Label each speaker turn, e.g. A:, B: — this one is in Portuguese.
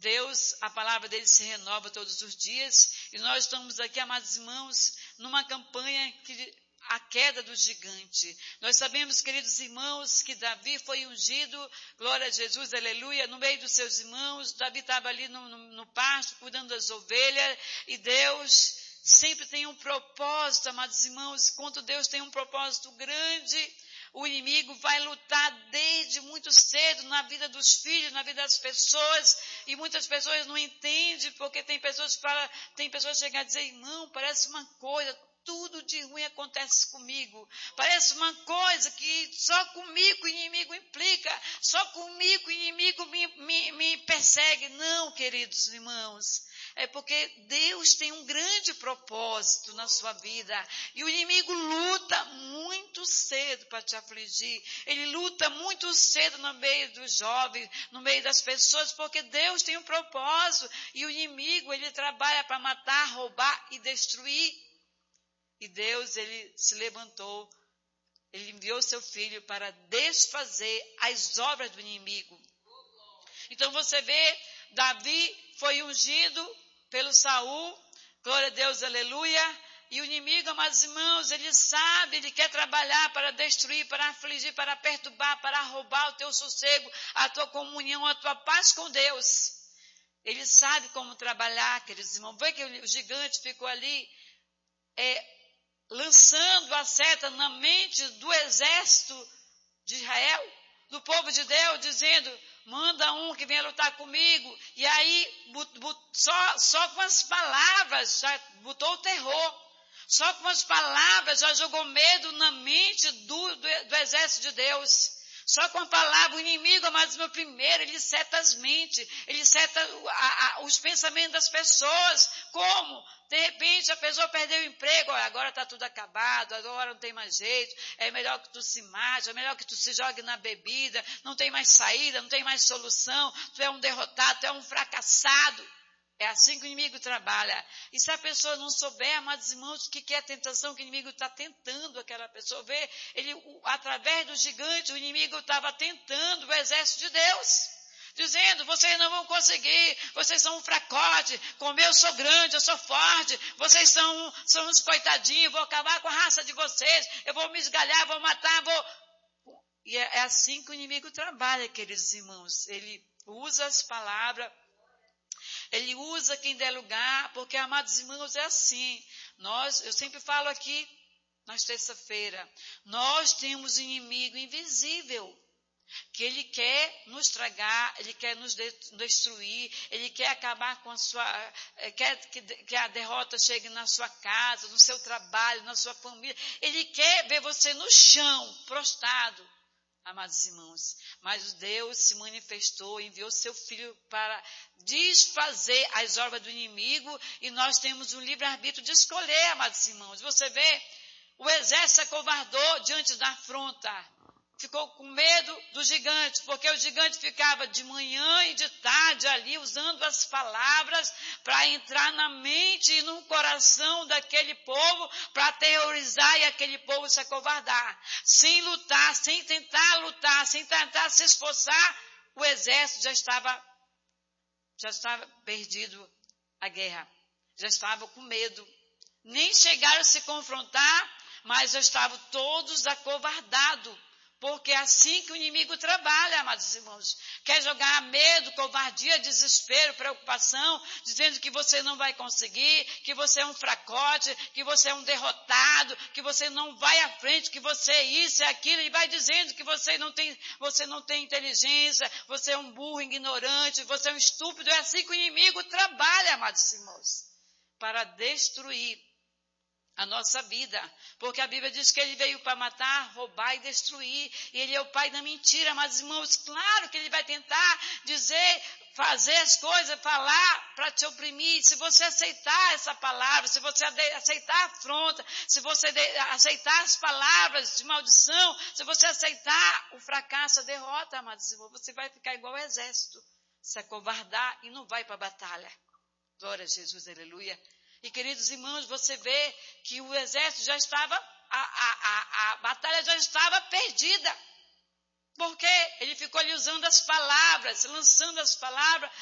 A: Deus, a palavra dele se renova todos os dias, e nós estamos aqui, amados irmãos, numa campanha a queda do gigante. Nós sabemos, queridos irmãos, que Davi foi ungido, glória a Jesus, aleluia, no meio dos seus irmãos. Davi estava ali no pasto, cuidando das ovelhas, e Deus sempre tem um propósito, amados irmãos. Quando Deus tem um propósito grande, o inimigo vai lutar desde muito cedo na vida dos filhos, na vida das pessoas, e muitas pessoas não entendem, porque tem pessoas que chegam a dizer, irmão, parece uma coisa, tudo de ruim acontece comigo, parece uma coisa que só comigo o inimigo implica, só comigo o inimigo me persegue. Não, queridos irmãos, é porque Deus tem um grande propósito na sua vida, e o inimigo luta muito cedo para te afligir, ele luta muito cedo no meio dos jovens, no meio das pessoas, porque Deus tem um propósito, e o inimigo, ele trabalha para matar, roubar e destruir. E Deus, ele se levantou, ele enviou seu filho para desfazer as obras do inimigo. Então você vê, Davi foi ungido pelo Saul, glória a Deus, aleluia, e o inimigo, amados irmãos, ele sabe, ele quer trabalhar para destruir, para afligir, para perturbar, para roubar o teu sossego, a tua comunhão, a tua paz com Deus. Ele sabe como trabalhar, queridos irmãos. Vê que o gigante ficou ali, lançando a seta na mente do exército de Israel, do povo de Deus, dizendo, manda um que venha lutar comigo. E aí, só com as palavras, já botou o terror. Só com as palavras já jogou medo na mente do exército de Deus. Só com a palavra, o inimigo, amados meus, primeiro, ele seta as mentes, ele seta os pensamentos das pessoas. Como? De repente, a pessoa perdeu o emprego, olha, agora está tudo acabado, agora não tem mais jeito, é melhor que tu se mate, é melhor que tu se jogue na bebida, não tem mais saída, não tem mais solução, tu é um derrotado, tu é um fracassado. É assim que o inimigo trabalha. E se a pessoa não souber, amados irmãos, o que é a tentação que o inimigo está tentando aquela pessoa ver, através do gigante, o inimigo estava tentando o exército de Deus, dizendo, vocês não vão conseguir, vocês são um fracote, como eu sou grande, eu sou forte, vocês são uns coitadinhos, vou acabar com a raça de vocês, eu vou me esgalhar, vou matar, E é assim que o inimigo trabalha, queridos irmãos. Ele usa as palavras, ele usa quem der lugar, porque, amados irmãos, é assim. Eu sempre falo aqui, na terça-feira, nós temos um inimigo invisível, que ele quer nos tragar, ele quer nos destruir, ele quer acabar com quer que a derrota chegue na sua casa, no seu trabalho, na sua família. Ele quer ver você no chão, prostrado. Amados irmãos, mas Deus se manifestou, enviou seu Filho para desfazer as obras do inimigo, e nós temos um livre-arbítrio de escolher, amados irmãos. Você vê, o exército se acovardou diante da afronta, ficou com medo do gigante, porque o gigante ficava de manhã e de tarde ali, usando as palavras para entrar na mente e no coração daquele povo, para aterrorizar e aquele povo se acovardar. Sem lutar, sem tentar lutar, sem tentar se esforçar, o exército já estava perdido a guerra, já estava com medo. Nem chegaram a se confrontar, mas já estavam todos acovardados. Porque é assim que o inimigo trabalha, amados irmãos. Quer jogar medo, covardia, desespero, preocupação, dizendo que você não vai conseguir, que você é um fracote, que você é um derrotado, que você não vai à frente, que você é isso e aquilo, e vai dizendo que você não tem inteligência, você é um burro ignorante, você é um estúpido. É assim que o inimigo trabalha, amados irmãos, para destruir a nossa vida, porque a Bíblia diz que ele veio para matar, roubar e destruir, e ele é o pai da mentira. Mas, irmãos, claro que ele vai tentar dizer, fazer as coisas, falar para te oprimir. Se você aceitar essa palavra, se você aceitar a afronta, se você aceitar as palavras de maldição, se você aceitar o fracasso, a derrota, amados irmãos, você vai ficar igual ao exército, se acovardar e não vai para a batalha. Glória a Jesus, aleluia. E, queridos irmãos, você vê que o exército já estava, a batalha já estava perdida. Porque ele ficou ali usando as palavras, lançando as palavras